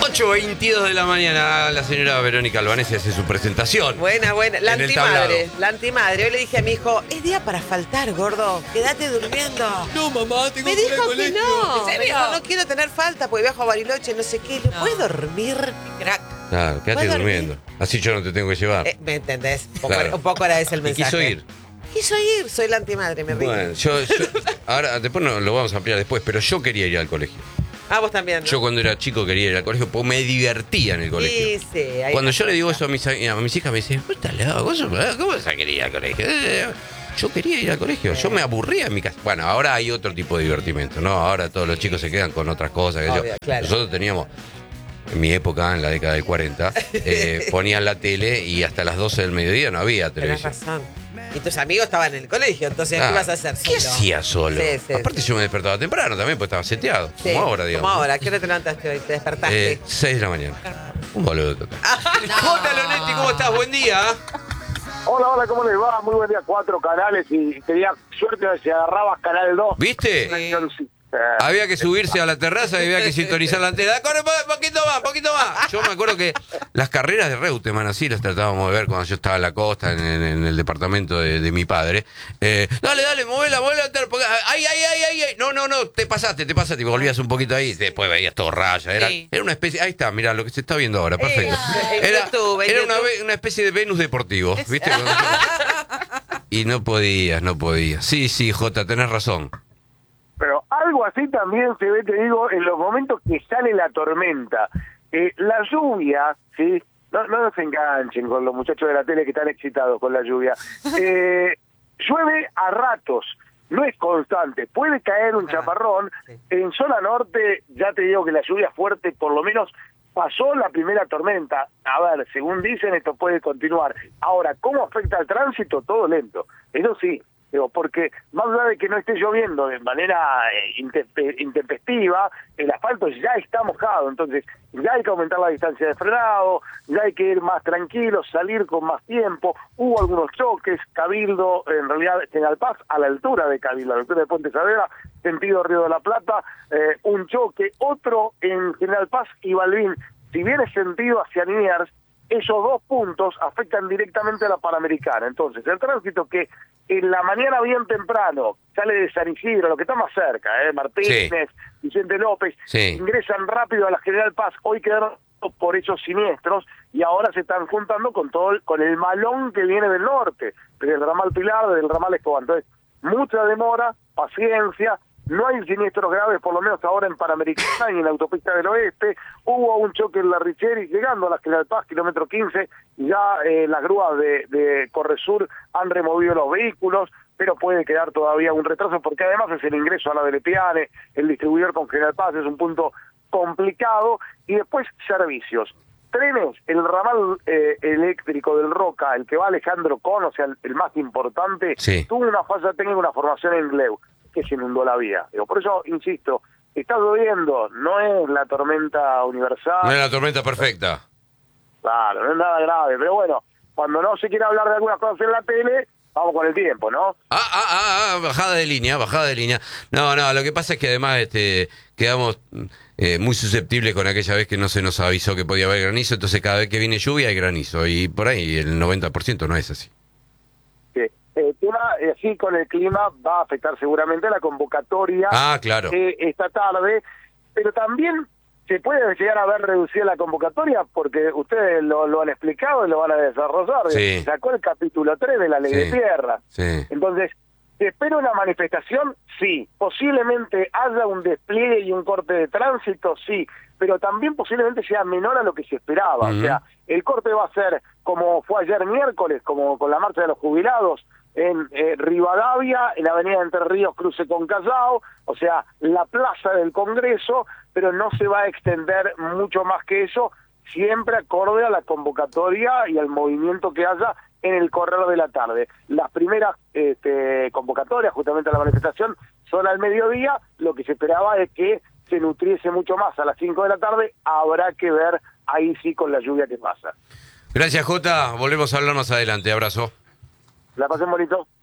8:22 de la mañana, la señora Verónica Albanese hace su presentación. Buena. La En el antimadre. La antimadre. Hoy le dije a mi hijo, es día para faltar, gordo. Quédate durmiendo. No, mamá, tengo Me que ir al dijo que colegio. no. ¿En Me serio? dijo, no quiero tener falta porque viajo a Bariloche, no sé qué. ¿No puedes dormir? Crack. Claro, quédate ¿Puedo durmiendo. Así yo no te tengo que llevar. ¿Me entendés? Claro. Un poco era ese el Y mensaje. quiso ir. Quiso ir. Soy la antimadre, me río. Bueno, yo ahora, después no, lo vamos a ampliar después, pero yo quería ir al colegio. Ah, vos también, ¿no? Yo cuando era chico quería ir al colegio porque me divertía en el colegio. Sí. Ahí Cuando está. yo le digo eso a mis hijas, me dicen, ¿vos estás loco? ¿Cómo vas a querer ir al colegio? Yo quería ir al colegio, yo me aburría en mi casa. Bueno, ahora hay otro tipo de divertimento, ¿no? Ahora todos los chicos se quedan con otras cosas. Que Obvio, claro. Nosotros teníamos, en mi época, en la década del 40, ponían la tele y hasta las 12 del mediodía no había Tenés televisión. razón. Y tus amigos estaban en el colegio, entonces, Ah, ¿qué ibas a hacer solo? ¿Qué hacía solo? Sí. Aparte yo me despertaba temprano también, porque estaba seteado, Sí, como ahora, digamos. Como ahora. ¿Qué hora te levantaste hoy? ¿Te despertaste? 6 de la mañana. Un boludo total. Jota Lonetti, ¿cómo estás? Buen día. Hola, ¿cómo les va? Muy buen día, 4 canales y tenía suerte de si agarrabas canal 2. ¿Viste? Había que subirse a la terraza y había que sintonizar la antena. Corre, poquito más. Yo me acuerdo que las carreras de Reutemann así las tratábamos de ver cuando yo estaba en la costa, en el departamento de mi padre. Dale, movela. Ay. No, te pasaste. Y volvías un poquito ahí. Después veías todo raya. Era una especie. Ahí está, mirá lo que se está viendo ahora. Perfecto. Era una especie de Venus deportivo. ¿Viste? Y no podías. Sí, Jota, tenés razón. Pero algo así también se ve, te digo, en los momentos que sale la tormenta. La lluvia, ¿sí? No se enganchen con los muchachos de la tele que están excitados con la lluvia. Llueve a ratos, no es constante. Puede caer un chaparrón. En zona norte, ya te digo que la lluvia fuerte, por lo menos, pasó la primera tormenta. A ver, según dicen, esto puede continuar. Ahora, ¿cómo afecta al tránsito? Todo lento. Eso sí. Digo, porque más allá de que no esté lloviendo de manera intempestiva, el asfalto ya está mojado, entonces ya hay que aumentar la distancia de frenado, ya hay que ir más tranquilo, salir con más tiempo. Hubo algunos choques, Cabildo, en realidad General Paz, a la altura de Cabildo, a la altura de Puente Saavedra, sentido Río de la Plata, un choque, otro en General Paz y Balbín. Si bien es sentido hacia Liniers, esos dos puntos afectan directamente a la Panamericana. Entonces, el tránsito que en la mañana bien temprano sale de San Isidro, lo que está más cerca, Martínez, Vicente López, ingresan rápido a la General Paz, hoy quedaron por esos siniestros y ahora se están juntando con el malón que viene del norte, del ramal Pilar, del ramal Escobar. Entonces, mucha demora, paciencia. No hay siniestros graves, por lo menos ahora en Panamericana y en la autopista del oeste. Hubo un choque en la Richeri, llegando a la General Paz, kilómetro 15, ya las grúas de Corresur han removido los vehículos, pero puede quedar todavía un retraso, porque además es el ingreso a la de Lepiane, el distribuidor con General Paz, es un punto complicado. Y después, servicios. Trenes, el ramal eléctrico del Roca, el que va a Alejandro Con, o sea, el más importante, tuvo una falla técnica, una formación en Gleu, que se inundó la vía. Por eso, insisto, está lloviendo, no es la tormenta universal. No es la tormenta perfecta. Claro, no es nada grave, pero bueno, cuando no se quiere hablar de algunas cosas en la tele, vamos con el tiempo, ¿no? Bajada de línea. No, lo que pasa es que además quedamos muy susceptibles con aquella vez que no se nos avisó que podía haber granizo, entonces cada vez que viene lluvia hay granizo, y por ahí el 90% no es así. El tema, así con el clima, va a afectar seguramente la convocatoria claro. Esta tarde, pero también se puede llegar a ver reducida la convocatoria porque ustedes lo han explicado y lo van a desarrollar. Sí. Sacó el capítulo 3 de la ley de tierra. Sí. Entonces, ¿se espera una manifestación? Sí. Posiblemente haya un despliegue y un corte de tránsito, sí, pero también posiblemente sea menor a lo que se esperaba. O sea, el corte va a ser como fue ayer miércoles, como con la marcha de los jubilados, en Rivadavia, en la avenida Entre Ríos, cruce con Callao, o sea, la plaza del Congreso, pero no se va a extender mucho más que eso, siempre acorde a la convocatoria y al movimiento que haya en el correr de la tarde. Las primeras convocatorias, justamente a la manifestación, son al mediodía. Lo que se esperaba es que se nutriese mucho más a las 5 de la tarde. Habrá que ver ahí sí con la lluvia que pasa. Gracias, Jota. Volvemos a hablar más adelante. Abrazo. La pasen bonito.